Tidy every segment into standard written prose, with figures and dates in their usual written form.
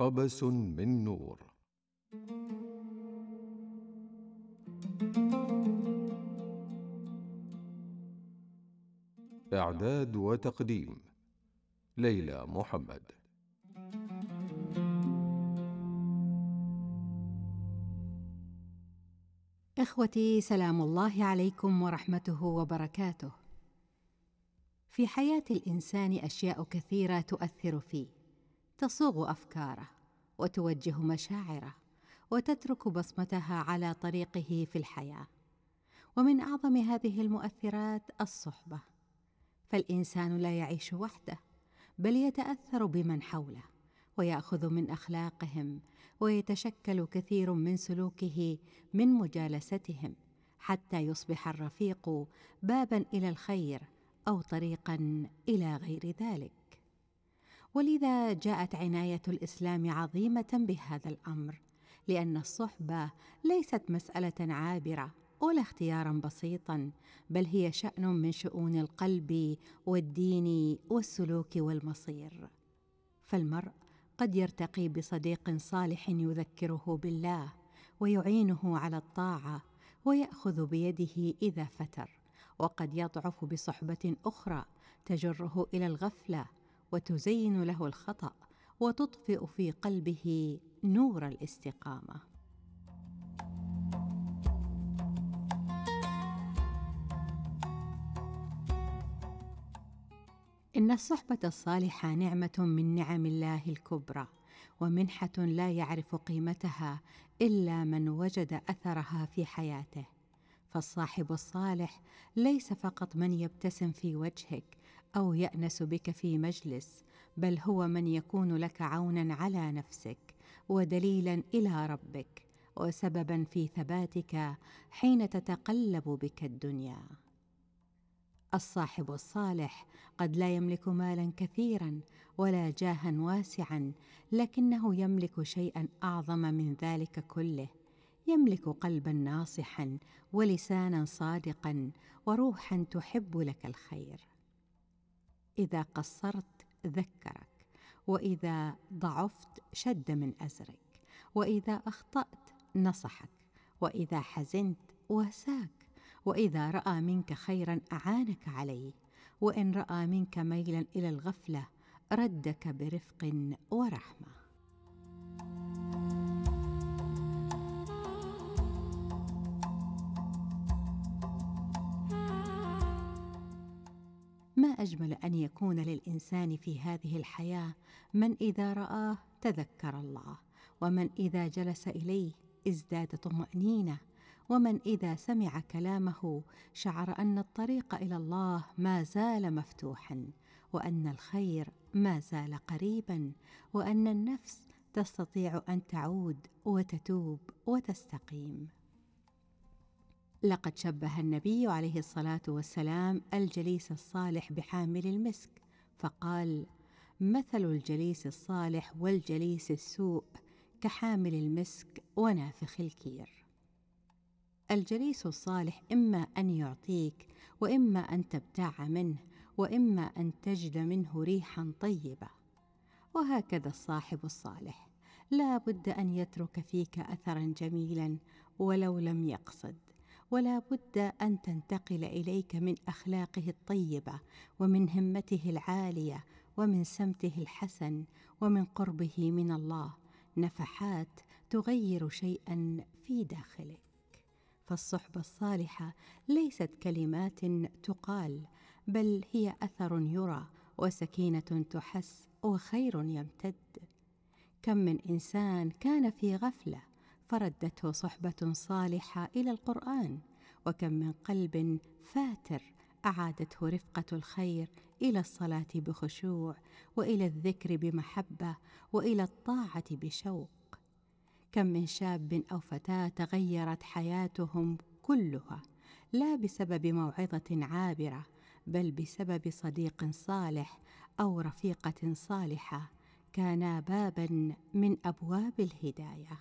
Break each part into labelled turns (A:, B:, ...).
A: قبس من نور. إعداد وتقديم ليلى محمد.
B: إخوتي، سلام الله عليكم ورحمته وبركاته. في حياة الإنسان أشياء كثيرة تؤثر فيه، تصوغ أفكاره وتوجه مشاعره وتترك بصمتها على طريقه في الحياة. ومن أعظم هذه المؤثرات الصحبة، فالإنسان لا يعيش وحده، بل يتأثر بمن حوله ويأخذ من أخلاقهم، ويتشكل كثير من سلوكه من مجالستهم، حتى يصبح الرفيق بابا إلى الخير أو طريقا إلى غير ذلك. ولذا جاءت عناية الإسلام عظيمة بهذا الأمر، لأن الصحبة ليست مسألة عابرة ولا اختيارا بسيطا، بل هي شأن من شؤون القلب والدين والسلوك والمصير. فالمرء قد يرتقي بصديق صالح يذكره بالله ويعينه على الطاعة ويأخذ بيده إذا فتر، وقد يضعف بصحبة أخرى تجره إلى الغفلة وتزين له الخطأ وتطفئ في قلبه نور الاستقامة. إن الصحبة الصالحة نعمة من نعم الله الكبرى، ومنحة لا يعرف قيمتها إلا من وجد أثرها في حياته. فالصاحب الصالح ليس فقط من يبتسم في وجهك أو يأنس بك في مجلس، بل هو من يكون لك عونا على نفسك ودليلا إلى ربك وسببا في ثباتك حين تتقلب بك الدنيا. الصاحب الصالح قد لا يملك مالا كثيرا ولا جاها واسعا، لكنه يملك شيئا أعظم من ذلك كله، يملك قلبا ناصحا ولسانا صادقا وروحا تحب لك الخير. إذا قصرت ذكرك، وإذا ضعفت شد من أزرك، وإذا أخطأت نصحك، وإذا حزنت واساك، وإذا رأى منك خيرا أعانك عليه، وإن رأى منك ميلا إلى الغفلة ردك برفق ورحمة. ما أجمل أن يكون للإنسان في هذه الحياة من إذا رآه تذكر الله، ومن إذا جلس إليه ازداد طمأنينة، ومن إذا سمع كلامه شعر أن الطريق إلى الله ما زال مفتوحا، وأن الخير ما زال قريبا، وأن النفس تستطيع أن تعود وتتوب وتستقيم. لقد شبه النبي عليه الصلاة والسلام الجليس الصالح بحامل المسك، فقال: مثل الجليس الصالح والجليس السوء كحامل المسك ونافخ الكير. الجليس الصالح إما أن يعطيك، وإما أن تبتاع منه، وإما أن تجد منه ريحا طيبة. وهكذا الصاحب الصالح لا بد أن يترك فيك أثرا جميلا ولو لم يقصد، ولا بد أن تنتقل إليك من أخلاقه الطيبة، ومن همته العالية، ومن سمته الحسن، ومن قربه من الله نفحات تغير شيئا في داخلك. فالصحبة الصالحة ليست كلمات تقال، بل هي أثر يرى وسكينة تحس وخير يمتد. كم من إنسان كان في غفلة فردته صحبة صالحة إلى القرآن، وكم من قلب فاتر أعادته رفقة الخير إلى الصلاة بخشوع، وإلى الذكر بمحبة، وإلى الطاعة بشوق. كم من شاب أو فتاة تغيرت حياتهم كلها، لا بسبب موعظة عابرة، بل بسبب صديق صالح أو رفيقة صالحة كانا بابا من أبواب الهداية.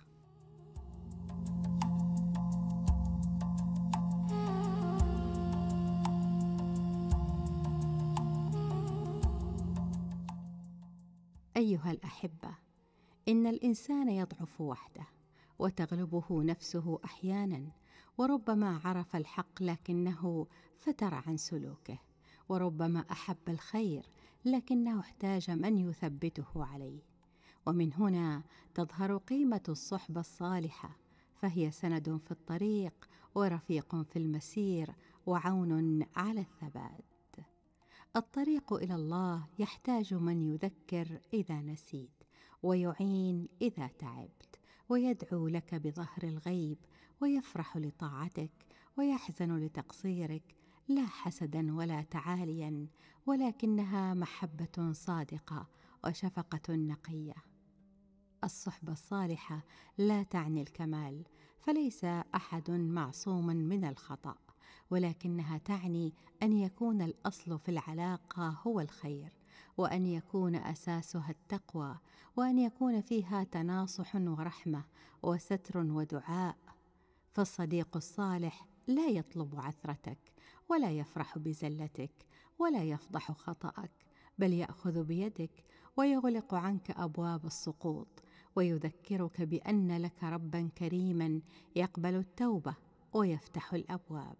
B: أيها الأحبة، إن الإنسان يضعف وحده وتغلبه نفسه أحيانا، وربما عرف الحق لكنه فتر عن سلوكه، وربما أحب الخير لكنه احتاج من يثبته عليه. ومن هنا تظهر قيمة الصحبة الصالحة، فهي سند في الطريق ورفيق في المسير وعون على الثبات. الطريق إلى الله يحتاج من يذكر إذا نسيت، ويعين إذا تعبت، ويدعو لك بظهر الغيب، ويفرح لطاعتك ويحزن لتقصيرك، لا حسدا ولا تعاليا، ولكنها محبة صادقة وشفقة نقية. الصحبة الصالحة لا تعني الكمال، فليس أحد معصوم من الخطأ، ولكنها تعني أن يكون الأصل في العلاقة هو الخير، وأن يكون أساسها التقوى، وأن يكون فيها تناصح ورحمة وستر ودعاء. فالصديق الصالح لا يطلب عثرتك، ولا يفرح بزلتك، ولا يفضح خطأك، بل يأخذ بيدك ويغلق عنك أبواب السقوط، ويذكرك بأن لك ربا كريما يقبل التوبة ويفتح الأبواب.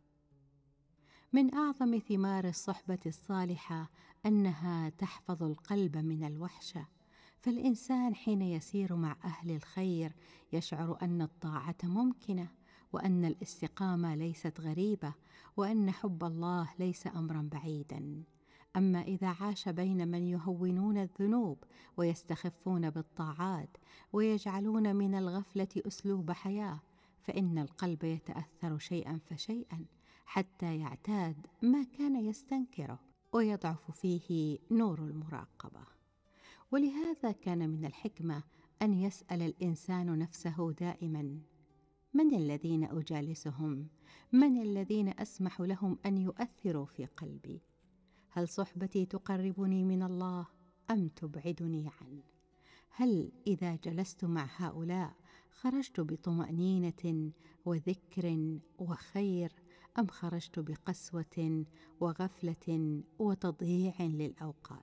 B: من أعظم ثمار الصحبة الصالحة أنها تحفظ القلب من الوحشة، فالإنسان حين يسير مع أهل الخير يشعر أن الطاعة ممكنة، وأن الاستقامة ليست غريبة، وأن حب الله ليس أمرا بعيدا. أما إذا عاش بين من يهونون الذنوب ويستخفون بالطاعات ويجعلون من الغفلة أسلوب حياة، فإن القلب يتأثر شيئا فشيئا حتى يعتاد ما كان يستنكره، ويضعف فيه نور المراقبة. ولهذا كان من الحكمة أن يسأل الإنسان نفسه دائما: من الذين أجالسهم؟ من الذين أسمح لهم أن يؤثروا في قلبي؟ هل صحبتي تقربني من الله أم تبعدني عنه؟ هل إذا جلست مع هؤلاء خرجت بطمأنينة وذكر وخير، أم خرجت بقسوة وغفلة وتضييع للأوقات؟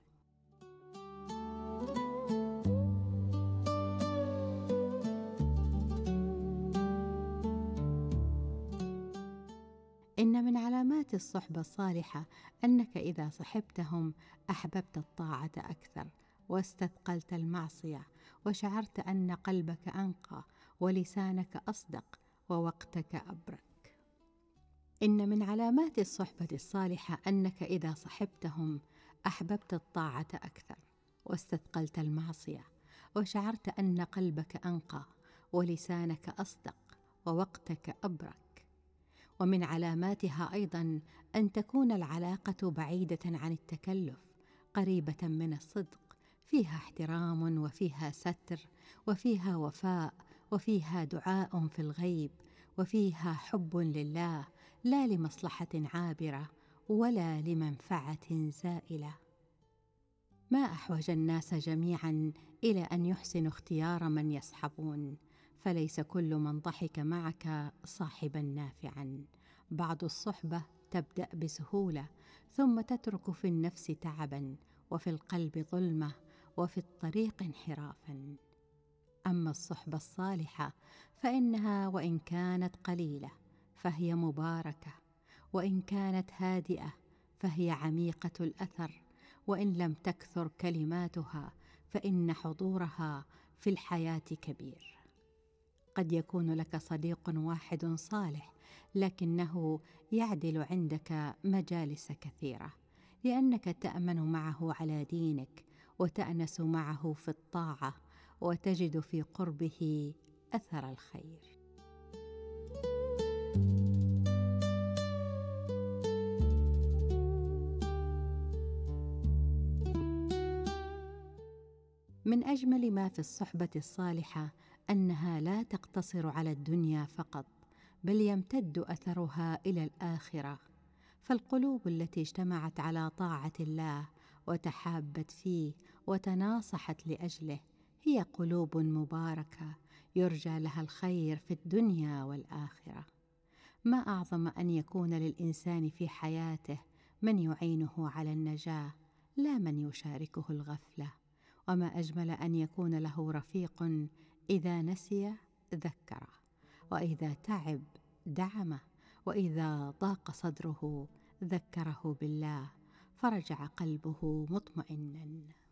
B: إن من علامات الصحبة الصالحة أنك إذا صحبتهم أحببت الطاعة أكثر، واستثقلت المعصية، وشعرت أن قلبك أنقى، ولسانك أصدق، ووقتك أبرك. إن من علامات الصحبة الصالحة أنك إذا صحبتهم أحببت الطاعة أكثر، واستثقلت المعصية، وشعرت أن قلبك أنقى، ولسانك أصدق، ووقتك أبرك. ومن علاماتها أيضا أن تكون العلاقة بعيدة عن التكلف، قريبة من الصدق، فيها احترام، وفيها ستر، وفيها وفاء، وفيها دعاء في الغيب، وفيها حب لله لا لمصلحة عابرة ولا لمنفعة زائلة. ما أحوج الناس جميعا إلى أن يحسنوا اختيار من يصحبون، فليس كل من ضحك معك صاحبا نافعا. بعض الصحبة تبدأ بسهولة، ثم تترك في النفس تعبا، وفي القلب ظلمة، وفي الطريق انحرافا. أما الصحبة الصالحة فإنها وإن كانت قليلة فهي مباركة، وإن كانت هادئة فهي عميقة الأثر، وإن لم تكثر كلماتها فإن حضورها في الحياة كبير. قد يكون لك صديق واحد صالح، لكنه يعدل عندك مجالس كثيرة، لأنك تأمن معه على دينك، وتأنس معه في الطاعة، وتجد في قربه أثر الخير. من أجمل ما في الصحبة الصالحة أنها لا تقتصر على الدنيا فقط، بل يمتد أثرها إلى الآخرة. فالقلوب التي اجتمعت على طاعة الله وتحابت فيه وتناصحت لأجله هي قلوب مباركة يرجى لها الخير في الدنيا والآخرة. ما أعظم أن يكون للإنسان في حياته من يعينه على النجاة، لا من يشاركه الغفلة، وما أجمل أن يكون له رفيق إذا نسي ذكره، وإذا تعب دعمه، وإذا ضاق صدره ذكره بالله، فرجع قلبه مطمئنا.